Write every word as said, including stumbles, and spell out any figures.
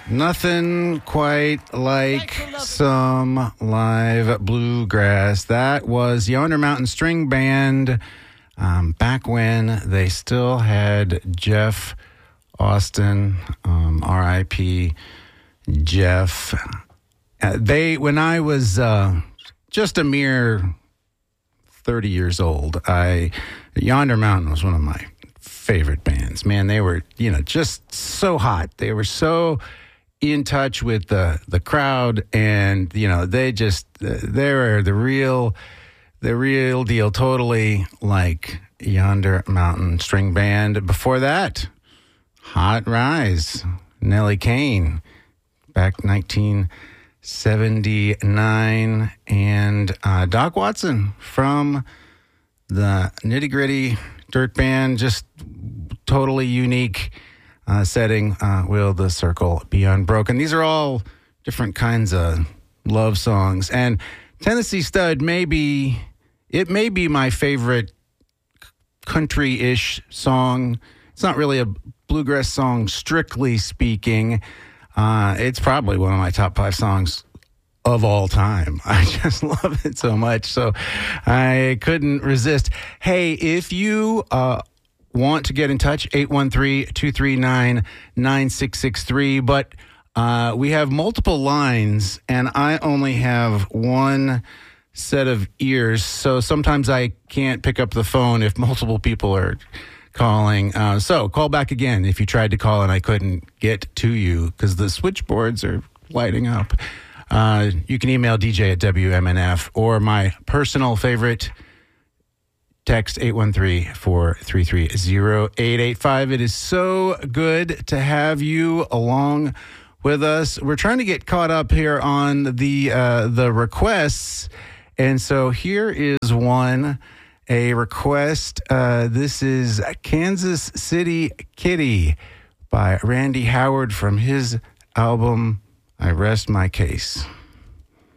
Nothing quite like some live bluegrass. That was Yonder Mountain String Band um, back when they still had Jeff Austin, um, R I P Jeff. Uh, they, when I was uh, just a mere thirty years old, I Yonder Mountain was one of my favorite bands. Man, they were, you know, just so hot. They were so in touch with the the crowd, and you know, they just they were the real the real deal, totally like Yonder Mountain String Band. Before that, Hot Rise, Nellie Kane, back nineteen seventy-nine, and uh, Doc Watson from the Nitty Gritty Dirt Band, just totally unique uh, setting. Uh, Will the Circle Be Unbroken? These are all different kinds of love songs. And Tennessee Stud may be, it may be my favorite country-ish song. It's not really a bluegrass song, strictly speaking. Uh, it's probably one of my top five songs of all time. I just love it so much. So I couldn't resist. Hey, if you uh, want to get in touch, eight one three, two three nine, nine six six three. But uh, we have multiple lines, and I only have one set of ears. So sometimes I can't pick up the phone if multiple people are calling. Uh, so call back again if you tried to call and I couldn't get to you because the switchboards are lighting up. Uh, you can email D J at W M N F or my personal favorite, text eight one three, four three three, zero eight eight five. It is so good to have you along with us. We're trying to get caught up here on the uh, the requests, and so here is one, a request. Uh, this is Kansas City Kitty by Randy Howard from his album I Rest My Case.